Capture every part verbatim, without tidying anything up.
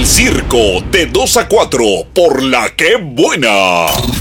circo de dos a cuatro por La Que Buena.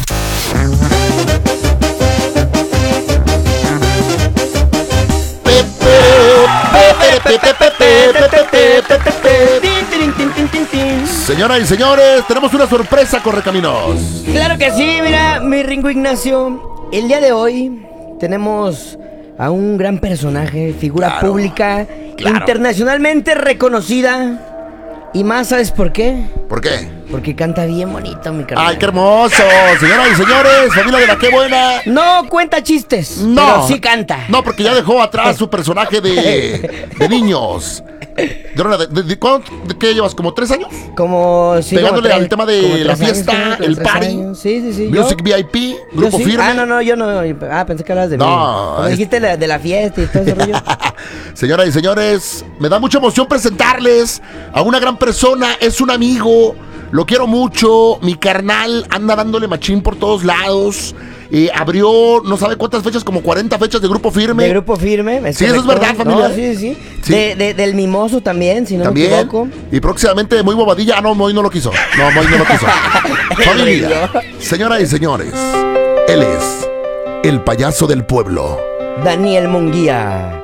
Señoras y señores, tenemos una sorpresa, Correcaminos. Claro que sí, mira, mi Ringo Ignacio. El día de hoy tenemos a un gran personaje, figura Claro, pública, claro. internacionalmente reconocida. Y más, ¿sabes por qué? ¿Por qué? Porque canta bien bonito, mi carnal. ¡Ay, qué hermoso! Señoras y señores, familia de La Que Buena. No cuenta chistes, No, pero sí canta. No, porque ya dejó atrás su personaje de, de niños. De, de, de, de, ¿cuánto, de qué llevas? ¿Como tres años? Como sí, Pegándole como al tema de como la tres fiesta, años, como el tres party, años. Sí, sí, sí. Music Yo- V I P, yo Grupo sí. Firme. Ah, no, no, yo no. Ah, pensé que hablas de No, mí. Como es- dijiste la- de la fiesta y todo ese rollo. Señoras y señores, me da mucha emoción presentarles a una gran persona, es un amigo, lo quiero mucho, mi carnal anda dándole machín por todos lados, eh, abrió no sabe cuántas fechas, como cuarenta fechas de Grupo Firme. De Grupo Firme. Sí, eso es correcto. verdad, familia. No, sí, sí. Sí. De, de- del Mimoso también, si no También, me equivoco. y próximamente Muy Bobadilla. Ah, no, Moy no lo quiso. No, Moy no lo quiso. Familia, señoras y señores, él es el payaso del pueblo, Daniel Munguía.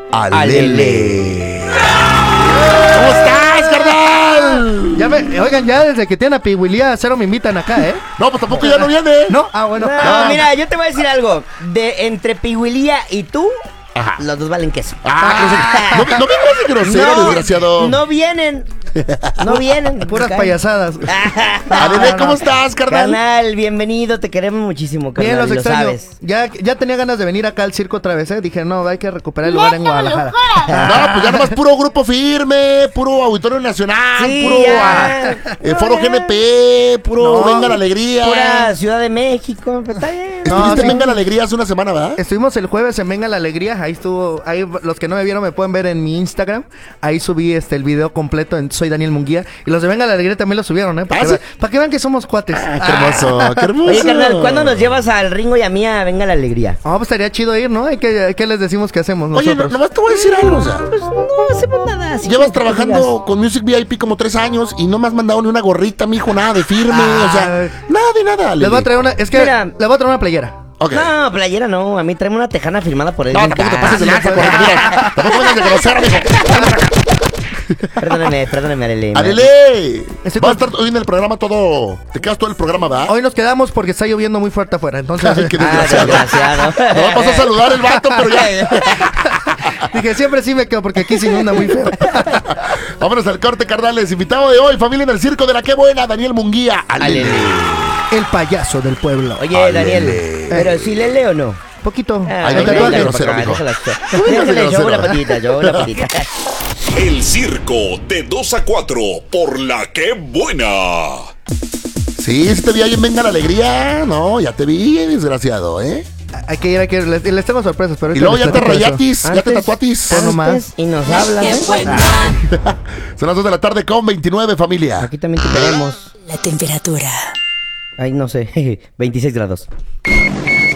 Alele. ¿Cómo estás, carnal? Ya me, oigan, ya desde que tienen a Pihuilía, cero me invitan acá, ¿eh? No, pues tampoco ya no viene. ¿No? Ah, bueno. No, Ah, mira, yo te voy a decir algo. De entre Pihuilía y tú, Ajá. los dos valen queso. Ah, no, no vengas de grosero, No, desgraciado. No vienen. No vienen. Puras Caen. payasadas. Alele, ¿cómo estás, carnal? Carnal, bienvenido, te queremos muchísimo, carnal. Bien, los y lo extraño. sabes. Ya, ya tenía ganas de venir acá al circo otra vez, ¿eh? Dije, no, hay que recuperar el lugar en Guadalajara. No, pues ya nomás puro Grupo Firme, puro Auditorio Nacional, Sí, puro ya. ah, eh, Foro G N P, puro No, Venga la Alegría. Pura Ciudad de México, pero está bien. No, Estuviste en sí. Venga la Alegría hace una semana, ¿verdad? Estuvimos el jueves en Venga la Alegría, ahí estuvo, ahí los que no me vieron me pueden ver en mi Instagram, ahí subí este el video completo en Soy Daniel Munguía, y los de Venga la Alegría también lo subieron, ¿eh? Para, ¿Ah, que, sí? vean, para que vean que somos cuates. Ah, qué hermoso, qué hermoso. Oye, carnal, ¿cuándo nos llevas al Ringo y a mí a Venga la Alegría? Ah, pues estaría chido ir, ¿no? ¿Y qué, qué les decimos que hacemos Oye, no, nosotros? nomás te voy a decir algo, o sea. Pues no hacemos nada. así Llevas que te trabajando digas. con Music V I P como tres años y no me has mandado ni una gorrita, mijo, nada de firme, Ah. o sea, nada de nada. Les voy a traer una, es que Mira. les voy a traer una playera. Ok. No, playera no. A mí tráeme una tejana firmada por él. No, tampoco te pases de lanza, correcto, mira. Tampoco vengas de grosero, mijo. Perdóname, perdóname, Arely. Adele, Estoy vas a con- estar hoy en el programa todo. Te quedas todo el programa, ¿verdad? Hoy nos quedamos porque está lloviendo muy fuerte afuera, entonces Ay, qué Ah, desgraciado. desgraciado. No vas a saludar el vato, pero ya. dije, siempre sí me quedo porque aquí se inunda muy feo. Vámonos al corte, carnales. Invitado de hoy, familia en el circo de La Que Buena, Daniel Munguía. Alele. El payaso del pueblo. Oye, Alele. Daniel, ¿pero si le leo o no? Poquito. Ay, no te déjale, pongas déjale, grosero, déjale, mijo. déjala, No vengas de déjale, yo grosero. la patita, yo la patita. El circo de dos a cuatro por La Que Buena. Sí, sí te vi ahí en Venga la Alegría. No, ya te vi, desgraciado, ¿eh? Hay que ir, hay que ir. Les, les tengo sorpresas, pero Y ahorita luego les ya te platico eso. rayatis, ya te Antes- tatuatis. Pues nomás. Antes y nos hablan, ¿eh? Son las dos de la tarde con veintinueve, familia. Aquí también te queremos. La temperatura. Ay, no sé, veintiséis grados.